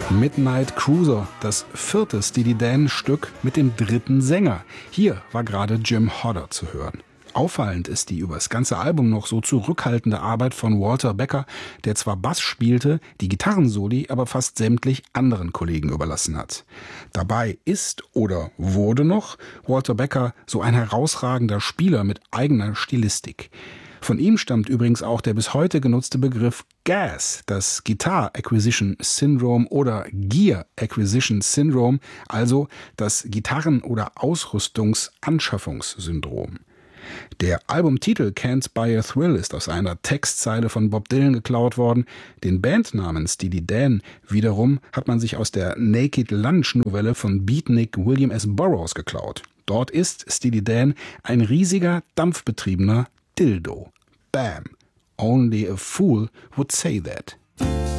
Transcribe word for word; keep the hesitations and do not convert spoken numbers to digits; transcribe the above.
Midnight Cruiser, das vierte Steely Dan-Stück mit dem dritten Sänger. Hier war gerade Jim Hodder zu hören. Auffallend ist die über das ganze Album noch so zurückhaltende Arbeit von Walter Becker, der zwar Bass spielte, die Gitarrensoli aber fast sämtlich anderen Kollegen überlassen hat. Dabei ist oder wurde noch Walter Becker so ein herausragender Spieler mit eigener Stilistik. Von ihm stammt übrigens auch der bis heute genutzte Begriff Gas, das Guitar Acquisition Syndrome oder Gear Acquisition Syndrome, also das Gitarren- oder Ausrüstungsanschaffungssyndrom. Der Albumtitel Can't Buy a Thrill ist aus einer Textzeile von Bob Dylan geklaut worden. Den Bandnamen Steely Dan wiederum hat man sich aus der Naked Lunch Novelle von Beatnik William S. Burroughs geklaut. Dort ist Steely Dan ein riesiger, dampfbetriebener Dildo. Bam! Only a fool would say that.